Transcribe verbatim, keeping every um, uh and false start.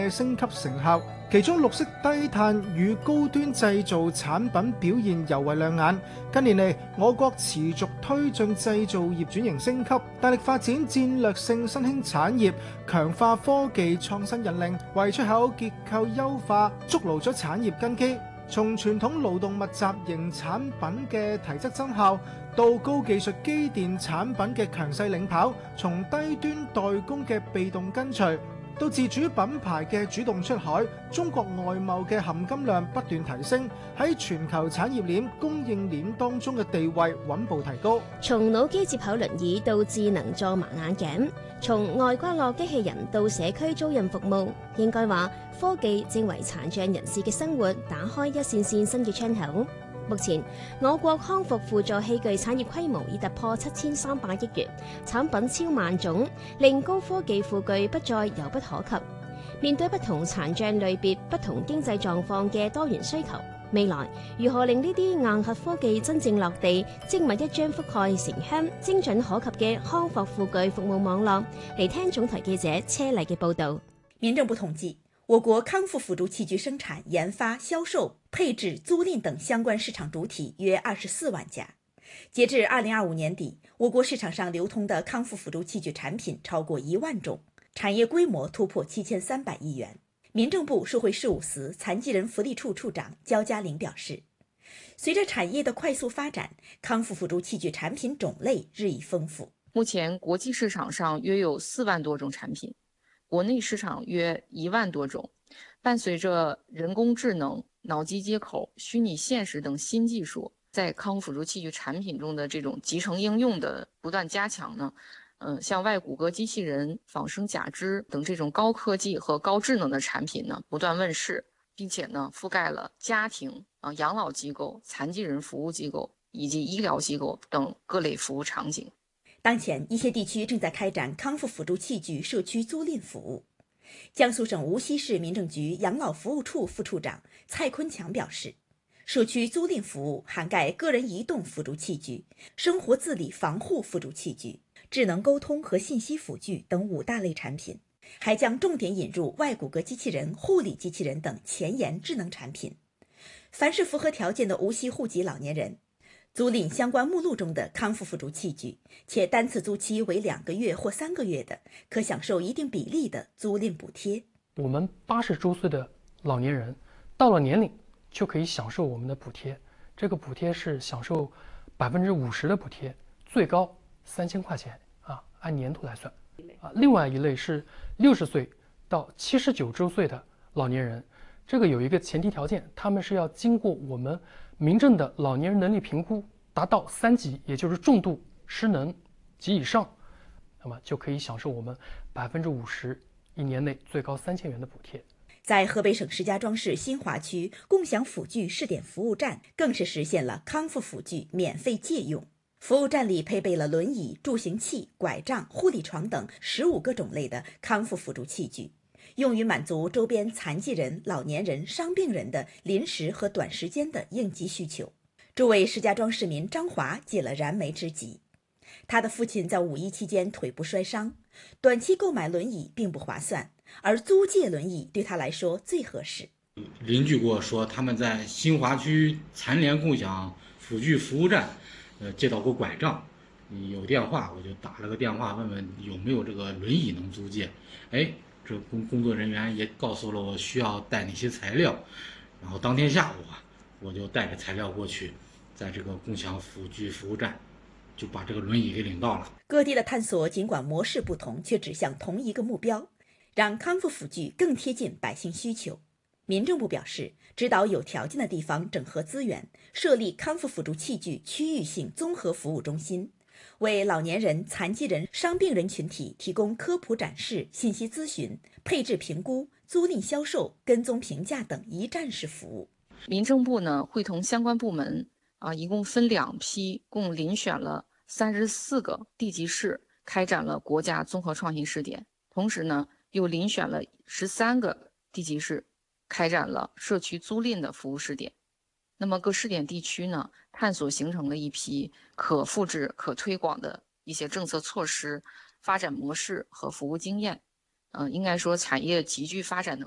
嘅升級成效，其中綠色低碳與高端製造產品表現尤為亮眼。近年嚟，我國持續推進製造業轉型升級，大力發展戰略性新興產業，強化科技創新引領，為出口結構優化築牢咗產業根基。從傳統勞動密集型產品嘅提質增效，到高技術機電產品嘅強勢領跑，從低端代工嘅被動跟隨，到自主品牌嘅主動出海，中國外貿嘅含金量不斷提升，喺全球產業鏈供應鏈當中嘅地位穩步提高。 從腦機接口輪椅到智能助盲眼鏡，從外掛落機器人到社區租賃服務，應該話科技正為殘障人士嘅生活打開一扇扇新嘅窗口。目前，我國康復輔助器具產業規模已突破七千三百億元，產品超萬種，令高科技輔具不再遙不可及。面對不同殘障類別、不同經濟狀況嘅多元需求，未來如何令呢啲硬核科技真正落地，精密一張覆蓋城鄉、精準可及嘅康復輔具服務網絡？嚟聽總台記者車麗嘅報導。 民政部統計，我國康復輔助器具生產、研發、銷售、配置、租賃等相關市場主體約二十四萬家。截至二零二五年底，我國市場上流通的康復輔助器具產品超過一萬種，產業規模突破七千三百億元。民政部社會事務司殘疾人福利處處長焦嘉玲表示，隨着產業的快速發展，康復輔助器具產品種類日益豐富。 目前國際市場上約有四萬多種產品，國內市場約一萬多種。伴隨着人工智能、腦機接口、虛擬現實等新技術在康復輔助器具產品中的這種集成應用的不斷加強呢，嗯，像外骨骼機器人、仿生假肢等這種高科技和高智能的產品呢不斷問世，並且呢覆蓋了家庭、啊養老機構、殘疾人服務機構以及醫療機構等各類服務場景。 當前，一些地區正在開展康復輔助器具社區租賃服務。江蘇省無錫市民政局養老服務處副處長蔡坤強表示，社區租賃服務涵蓋個人移動輔助器具、生活自理防護輔助器具、智能溝通和信息輔具等五大類產品，還將重點引入外骨骼機器人、護理機器人等前沿智能產品。凡是符合條件的無錫戶籍老年人，租賃相關目錄中的康復輔助器具，且單次租期為兩個月或三個月的，可享受一定比例的租賃補貼。 我們八十周歲的老年人到了年齡就可以享受我們的補貼，這個補貼是享受百分之五十的補貼，最高三千塊錢啊，按年度來算啊。另外一類是六十歲到七十九周歲的老年人，這個有一個前提條件，他們是要經過我們民政的老年人能力評估達到三級，也就是重度失能及以上，那麼就可以享受我們百分之五十一年內最高三千元的補貼。 在河北省石家莊市新華區共享輔具試點服務站，更是實現了康復輔具免費借用。服務站裡配備了輪椅、助行器、拐杖、護理床等十五個種類的康復輔助器具，用於滿足周邊殘疾人、老年人、傷病人的臨時和短時間的應急需求。這位石家莊市民張華解了燃眉之急。他的父親在五一期間腿部摔傷，短期購買輪椅並不划算，而租借輪椅對他來說最合適。 鄰居跟我說，他們在新華區殘聯共享輔具服務站，呃，借到過拐杖，有電話我就打了個電話問問有沒有這個輪椅能租借。哎，這工工作人員也告訴了我需要帶哪些材料，然後當天下午啊，我就帶着材料過去，在這個共享輔具服務站就把這個輪椅給領到了。 各地的探索儘管模式不同，卻指向同一個目標，讓康復輔具更貼近百姓需求。民政部表示，指導有條件的地方整合資源，設立康復輔助器具區域性綜合服務中心，為老年人、殘疾人、傷病人群體提供科普展示、信息諮詢、配置評估、租賃銷售、跟蹤評價等一站式服務。 民政部呢會同相關部門啊，一共分兩批，共遴選了三十四個地級市，開展了國家綜合創新試點。同時呢，又遴選了十三個地級市，開展了社區租賃的服務試點。那麼各試點地區呢，探索形成了一批可複製、可推廣的一些政策措施、發展模式和服務經驗。嗯、呃，應該說產業極具發展的